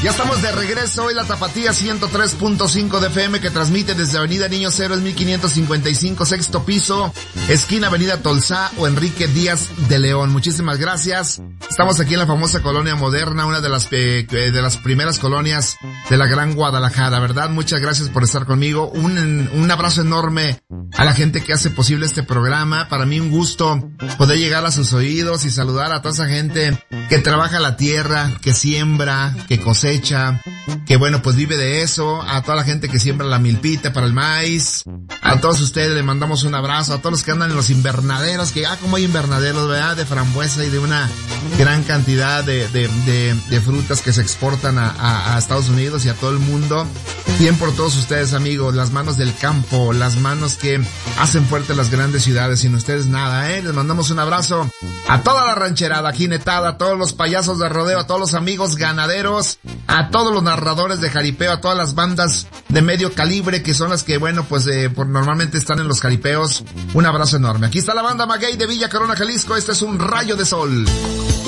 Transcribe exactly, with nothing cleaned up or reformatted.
Ya estamos de regreso, hoy la Tapatía ciento tres punto cinco de F M que transmite desde Avenida Niños Héroes mil quinientos cincuenta y cinco, sexto piso, esquina Avenida Tolsá o Enrique Díaz de León. Muchísimas gracias. Estamos aquí en la famosa Colonia Moderna, una de las eh, de las primeras colonias de la Gran Guadalajara, ¿verdad? Muchas gracias por estar conmigo. Un, un abrazo enorme a la gente que hace posible este programa. Para mí un gusto poder llegar a sus oídos y saludar a toda esa gente que trabaja la tierra, que siembra, que cosecha, que bueno, pues vive de eso. A toda la gente que siembra la milpita para el maíz, a todos ustedes les mandamos un abrazo, a todos los que andan en los invernaderos, que ah, como hay invernaderos, ¿verdad? De frambuesa y de una gran cantidad de, de, de, de frutas que se exportan a, a, a Estados Unidos y a todo el mundo. Bien por todos ustedes, amigos, las manos del campo, las manos que hacen fuerte las grandes ciudades. Sin ustedes nada, ¿eh? Les mandamos un abrazo a toda la rancherada jinetada, a todos los payasos de rodeo, a todos los amigos ganaderos, a todos los narradores de jaripeo, a todas las bandas de medio calibre que son las que, bueno, pues eh, por, normalmente están en los jaripeos. Un abrazo enorme. Aquí está la banda Maguey de Villa Corona, Jalisco. Este es un rayo de sol.